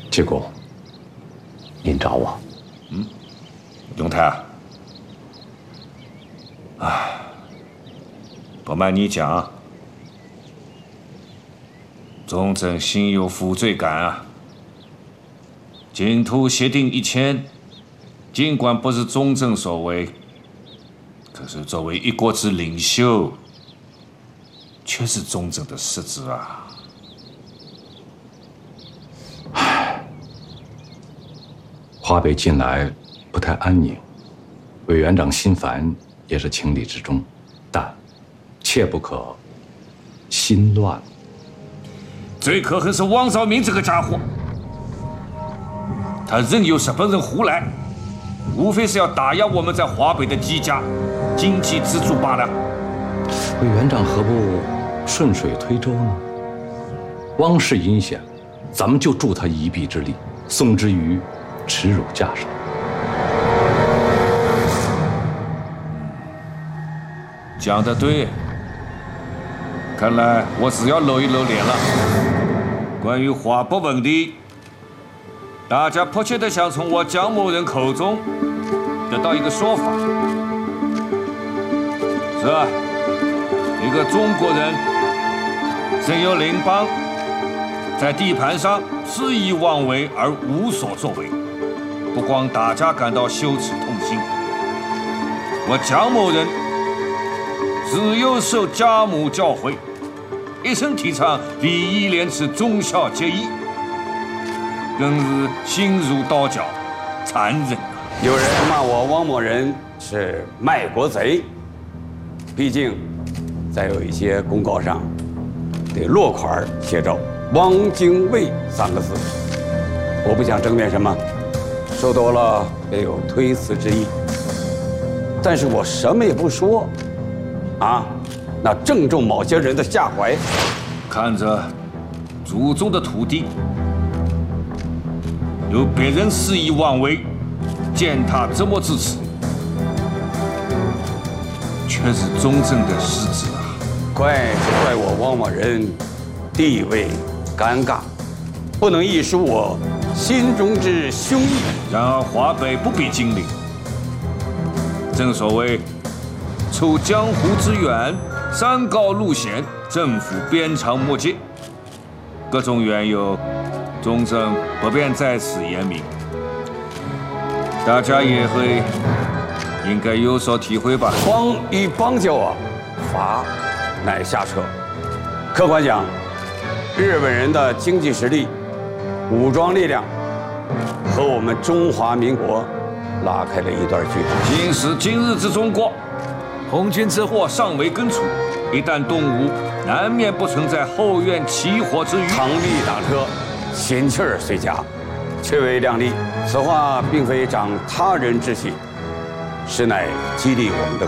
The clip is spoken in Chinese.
济公，您找我？ 永泰啊，不瞒你讲，宗正心有负罪感啊。净土协定1000，尽管不是宗正所为，可是作为一国之领袖，却是宗正的失职啊。 华北近来不太安宁，委员长心烦也是情理之中，但切不可心乱。 最可恨是汪兆铭这个家伙，他任由日本人胡来，无非是要打压我们在华北的机家、经济支柱罢了。 委员长何不顺水推舟呢？汪氏阴险，咱们就助他一臂之力，送之于耻辱架上。 讲得对，看来我只要露一露脸了。关于华北问题，大家迫切地想从我姜某人口中得到一个说法。是啊，一个中国人身有邻邦，在地盘上肆意妄为而无所作为，不光大家感到羞耻痛心，我姜某人自幼受家母教诲，一生提倡礼义廉耻、忠孝节义，更是心如刀绞，残忍啊！ 有人骂我汪某人是卖国贼，毕竟在有一些公告上得落款写着“汪精卫”3个字，我不想争辩什么，说多了也有推辞之意。但是我什么也不说，啊，那正中某些人的下怀。 看着祖宗的土地有别人肆意妄为、践踏折磨之词，却是宗正的失职啊！ 怪只怪我汪某人地位尴尬，不能一抒我心中之胸臆。 然而华北不必经历，正所谓处江湖之远，山高路险，政府鞭长莫及。各种缘由，宗正不便在此言明，大家也会应该有所体会吧。 帮与邦交啊，法乃下策。客观讲，日本人的经济实力、武装力量和我们中华民国拉开了一段距离。 今时今日之中国，红军之祸尚未根除，一旦动武，难免不存在后院起火之虞。 螳臂打车，心气儿虽佳，却为量力。此话并非长他人志气，实乃激励我们的